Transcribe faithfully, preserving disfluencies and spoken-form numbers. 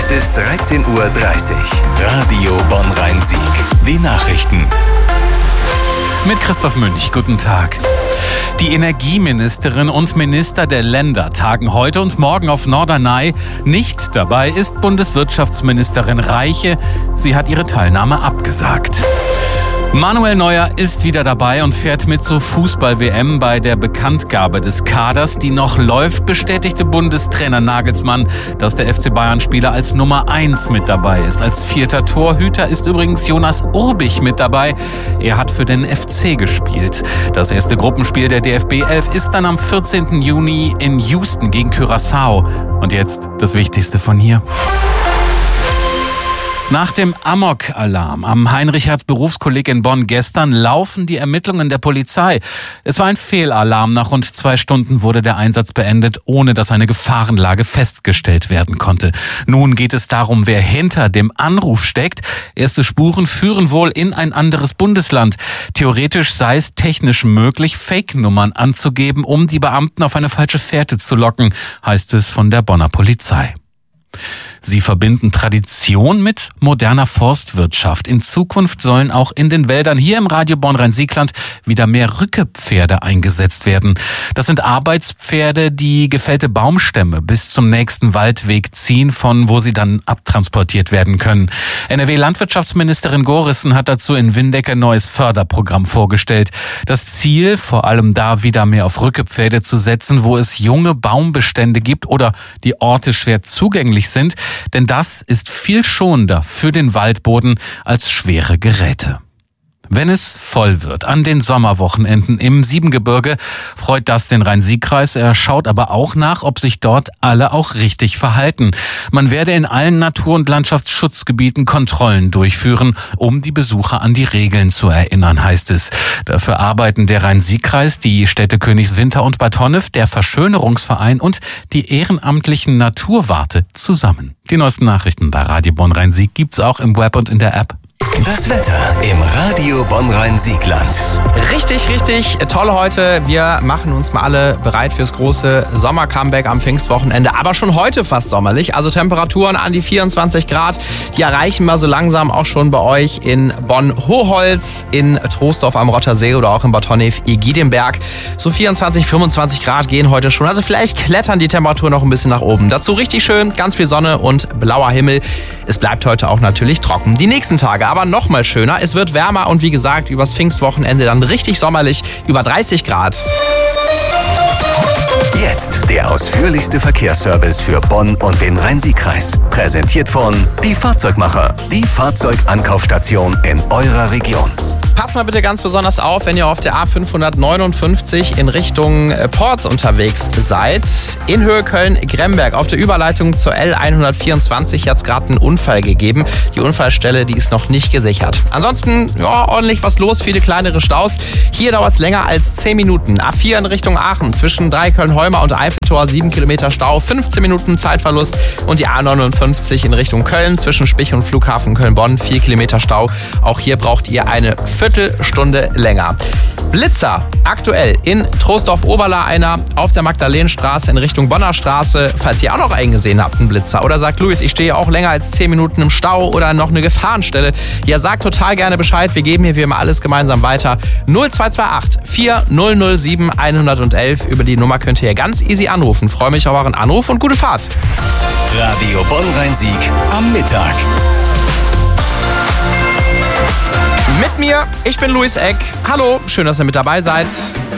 Es ist dreizehn Uhr dreißig. Radio Bonn-Rhein-Sieg. Die Nachrichten. Mit Christoph Münch. Guten Tag. Die Energieministerin und Minister der Länder tagen heute und morgen auf Norderney. Nicht dabei ist Bundeswirtschaftsministerin Reiche. Sie hat ihre Teilnahme abgesagt. Manuel Neuer ist wieder dabei und fährt mit zur Fußball-W M. Bei der Bekanntgabe des Kaders, die noch läuft, bestätigte Bundestrainer Nagelsmann, dass der F C Bayern-Spieler als Nummer eins mit dabei ist. Als vierter Torhüter ist übrigens Jonas Urbich mit dabei. Er hat für den F C gespielt. Das erste Gruppenspiel der D F B elf ist dann am vierzehnten Juni in Houston gegen Curaçao. Und jetzt das Wichtigste von hier. Nach dem Amok-Alarm am Heinrich-Hertz-Berufskolleg in Bonn gestern laufen die Ermittlungen der Polizei. Es war ein Fehlalarm. Nach rund zwei Stunden wurde der Einsatz beendet, ohne dass eine Gefahrenlage festgestellt werden konnte. Nun geht es darum, wer hinter dem Anruf steckt. Erste Spuren führen wohl in ein anderes Bundesland. Theoretisch sei es technisch möglich, Fake-Nummern anzugeben, um die Beamten auf eine falsche Fährte zu locken, heißt es von der Bonner Polizei. Sie verbinden Tradition mit moderner Forstwirtschaft. In Zukunft sollen auch in den Wäldern hier im Radio Bonn-Rhein-Sieg-Land wieder mehr Rückepferde eingesetzt werden. Das sind Arbeitspferde, die gefällte Baumstämme bis zum nächsten Waldweg ziehen, von wo sie dann abtransportiert werden können. N R W-Landwirtschaftsministerin Gorissen hat dazu in Windeck ein neues Förderprogramm vorgestellt. Das Ziel, vor allem da wieder mehr auf Rückepferde zu setzen, wo es junge Baumbestände gibt oder die Orte schwer zugänglich sind. Denn das ist viel schonender für den Waldboden als schwere Geräte. Wenn es voll wird an den Sommerwochenenden im Siebengebirge, freut das den Rhein-Sieg-Kreis. Er schaut aber auch nach, ob sich dort alle auch richtig verhalten. Man werde in allen Natur- und Landschaftsschutzgebieten Kontrollen durchführen, um die Besucher an die Regeln zu erinnern, heißt es. Dafür arbeiten der Rhein-Sieg-Kreis, die Städte Königswinter und Bad Honnef, der Verschönerungsverein und die ehrenamtlichen Naturwarte zusammen. Die neuesten Nachrichten bei Radio Bonn-Rhein-Sieg gibt's auch im Web und in der App. Das Wetter im Radio Bonn-Rhein-Sieg-Land. Richtig, richtig toll heute. Wir machen uns mal alle bereit fürs große Sommer-Comeback am Pfingstwochenende. Aber schon heute fast sommerlich. Also Temperaturen an die vierundzwanzig Grad. Die erreichen wir so langsam auch schon bei euch in Bonn-Hochholz, in Troisdorf am Rottersee oder auch in Bad Honnef-Egidemberg. So vierundzwanzig, fünfundzwanzig Grad gehen heute schon. Also vielleicht klettern die Temperaturen noch ein bisschen nach oben. Dazu richtig schön, ganz viel Sonne und blauer Himmel. Es bleibt heute auch natürlich trocken. Die nächsten Tage aber noch mal schöner. Es wird wärmer und wie gesagt, übers Pfingstwochenende dann richtig sommerlich, über dreißig Grad. Jetzt der ausführlichste Verkehrsservice für Bonn und den Rhein-Sieg-Kreis. Präsentiert von Die Fahrzeugmacher, die Fahrzeugankaufstation in eurer Region. Passt mal bitte ganz besonders auf, wenn ihr auf der A fünfhundertneunundfünfzig in Richtung Porz unterwegs seid. In Höhe Köln-Gremberg auf der Überleitung zur L hundertvierundzwanzig hat es gerade einen Unfall gegeben. Die Unfallstelle, die ist noch nicht gesichert. Ansonsten, ja, ordentlich was los, viele kleinere Staus. Hier dauert es länger als zehn Minuten. A vier in Richtung Aachen zwischen Dreiköln-Holmer und Eiffeltor, sieben Kilometer Stau, fünfzehn Minuten Zeitverlust. Und die A neunundfünfzig in Richtung Köln zwischen Spich und Flughafen Köln-Bonn, vier Kilometer Stau. Auch hier braucht ihr eine Viertelstunde länger. Blitzer aktuell in Troisdorf-Oberla einer auf der Magdalenenstraße in Richtung Bonner Straße. Falls ihr auch noch einen gesehen habt, einen Blitzer, oder sagt Luis, ich stehe auch länger als zehn Minuten im Stau oder noch eine Gefahrenstelle, ja, sagt total gerne Bescheid. Wir geben hier wie immer alles gemeinsam weiter. null zwei zwei acht vier null null sieben eins eins eins. Über die Nummer könnt ihr ganz easy anrufen. Freue mich auf euren Anruf und gute Fahrt. Radio Bonn-Rhein-Sieg am Mittag. Mit mir, ich bin Luis Eck. Hallo, schön, dass ihr mit dabei seid.